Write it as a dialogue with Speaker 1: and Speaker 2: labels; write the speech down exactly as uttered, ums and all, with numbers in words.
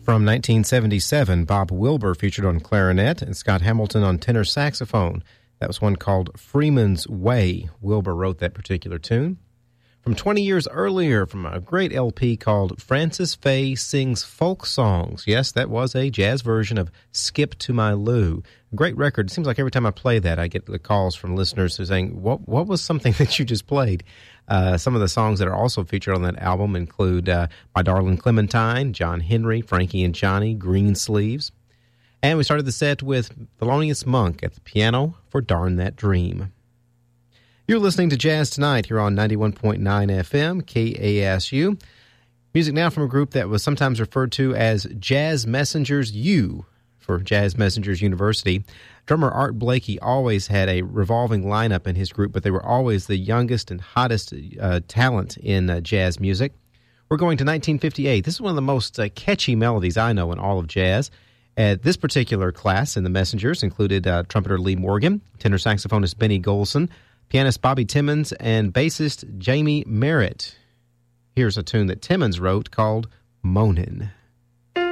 Speaker 1: From nineteen seventy-seven, Bob Wilbur featured on clarinet and Scott Hamilton on tenor saxophone. That was one called Freeman's Way. Wilbur wrote that particular tune. From twenty years earlier, from a great L P called Frances Faye Sings Folk Songs. Yes, that was a jazz version of Skip to My Lou. A great record. It seems like every time I play that, I get the calls from listeners who are saying, what, what was something that you just played? Uh, some of the songs that are also featured on that album include uh, My Darling Clementine, John Henry, Frankie and Johnny, Green Sleeves. And we started the set with Thelonious Monk at the piano for Darn That Dream. You're listening to Jazz Tonight here on ninety-one point nine F M, K A S U. Music now from a group that was sometimes referred to as Jazz Messengers U for Jazz Messengers University. Drummer Art Blakey always had a revolving lineup in his group, but they were always the youngest and hottest uh, talent in uh, jazz music. We're going to nineteen fifty-eight. This is one of the most uh, catchy melodies I know in all of jazz. Uh, this particular class in the Messengers included uh, trumpeter Lee Morgan, tenor saxophonist Benny Golson, pianist Bobby Timmons, and bassist Jamie Merritt. Here's a tune that Timmons wrote called Moanin'.